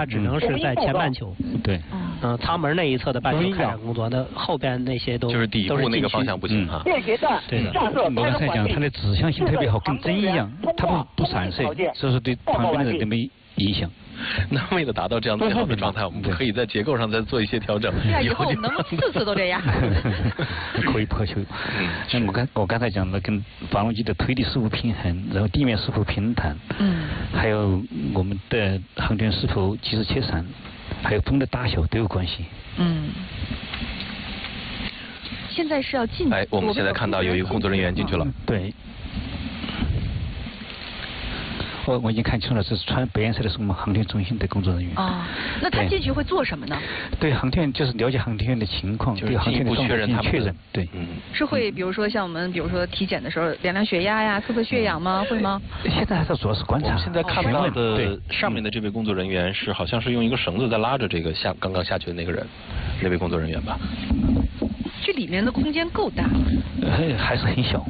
它只能是在前半球。 对。 舱门那一侧的半球开展工作，那后边那些都就是底部那个方向不行哈。 对的。 我刚才讲它的指向性特别好，跟针一样，它不散射，所以说对旁边的人没影响。 那为了达到这样最好的状态，我们可以在结构上再做一些调整。 对啊，以后我们能4次都这样。 可以破球。像我刚才讲的，跟发动机的推力是否平衡，然后地面是否平坦，还有我们的航天是否及时切散，还有风的大小都有关系。 现在是要进。 哎，我们现在看到有一个工作人员进去了。 对。我已经看清楚了，这是穿白颜色的是我们航天中心的工作人员。 那他进去会做什么呢？ 对航天就是了解航天员的情况，对航天的状态进行确认。对。 是会，比如说像我们，比如说体检的时候量量血压呀，测血氧吗？会吗？ 现在还是主要是观察。 我们现在看到的上面的这位工作人员是好像是用一个绳子在拉着这个刚刚下去的那个人，那位工作人员吧。 这里面的空间够大。 还是很小。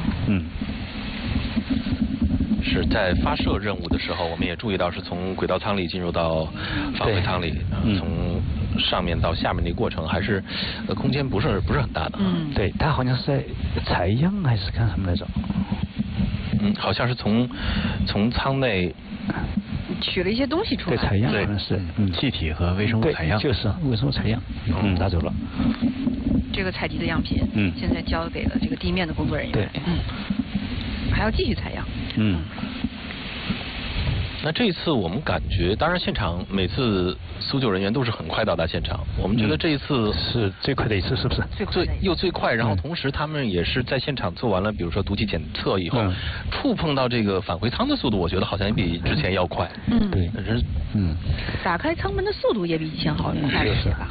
是在发射任务的时候，我们也注意到是从轨道舱里进入到返回舱里，从上面到下面的过程还是空间不是很大的。 对，它好像是在采样还是干什么来着？ 好像是从舱内取了一些东西出来。 对，采样可能是气体和微生物采样。 就是微生物采样，拿走了。 这个采集的样品，现在交给了这个地面的工作人员。 对。 还要继续采样。 那这一次我们感觉，当然现场每次搜救人员都是很快到达现场，我们觉得这一次是最快的一次，是不是？ 最快，然后同时他们也是在现场做完了，比如说毒气检测以后，触碰到这个返回舱的速度，我觉得好像也比之前要快。 对， 打开舱门的速度也比以前好快了，是吧？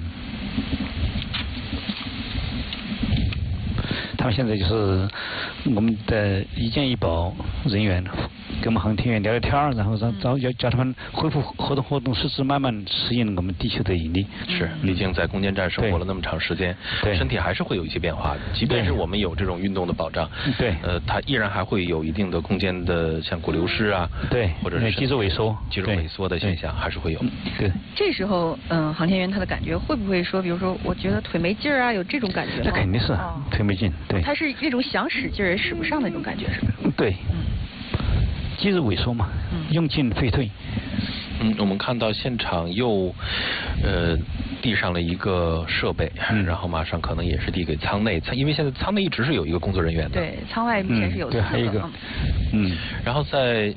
他们现在就是我们的一健一保人员跟我们航天员聊聊天，然后叫他们恢复活动，试试慢慢适应我们地球的引力。 是，毕竟在空间站生活了那么长时间，身体还是会有一些变化的。即便是我们有这种运动的保障，它依然还会有一定的空间的像骨流失啊，或者是肌肉萎缩的现象还是会有。 对。 这时候，航天员他的感觉会不会说，比如说，我觉得腿没劲儿啊，有这种感觉吗？ 那肯定是腿没劲。对， 他是那种想使劲儿使不上那种感觉，是吧？ 对，肌肉萎缩嘛，用进废退。 我们看到现场又递上了一个设备，然后马上可能也是递给舱内，因为现在舱内一直是有一个工作人员的。 对，舱外目前是有对，还有一个。 然后在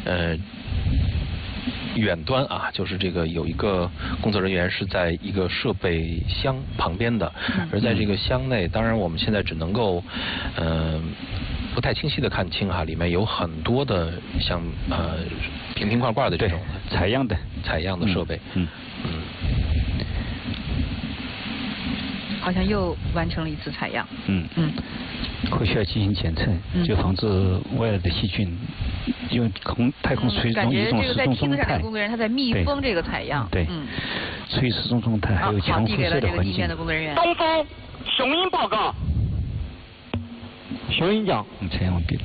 远端啊，就是这个有一个工作人员是在一个设备箱旁边的，而在这个箱内，当然我们现在只能够不太清晰的看清哈，里面有很多的像瓶罐罐的这种采样的设备。 好像又完成了一次采样。 会需要进行检测，就防止外来的细菌。因为太空处于一种失重状态。 工作人员他在密封这个采样。 对。处于失重状态，还有强辐射的环境。 东风雄鹰报告。 雄鹰讲。采样完毕了。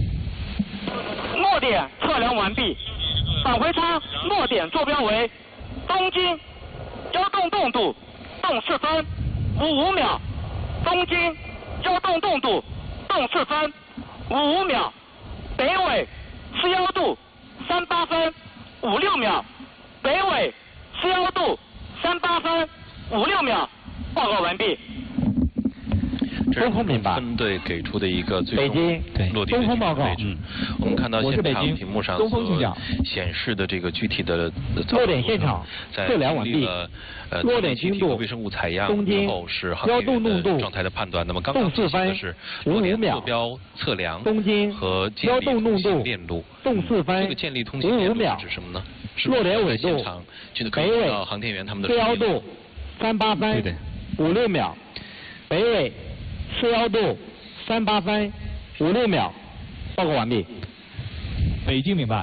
落点测量完毕，返回舱落点坐标为东经，交动动度动4分55秒，东经交动动度动4分55秒，北纬41度38分56秒，北纬41度38分56秒，报告完毕。 这是分队给出的一个最终落地的位置。我们看到现场屏幕上所显示的这个具体的落点现场测量完毕，落点精度微生物采样， 东经后是航天员的状态的判断。那么刚刚进行的是落点坐标测量， 东经和建立通信链路动4分这个建立通信链路是指什么呢？ 落点纬度北纬航天员他们的 41度38分56秒，北纬41度38分56秒，报告完毕。 北京明白。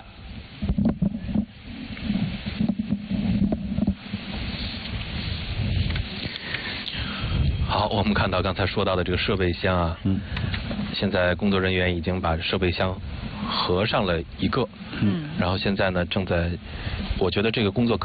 好，我们看到刚才说到的这个设备箱啊，现在工作人员已经把设备箱合上了一个，然后现在呢正在，我觉得这个工作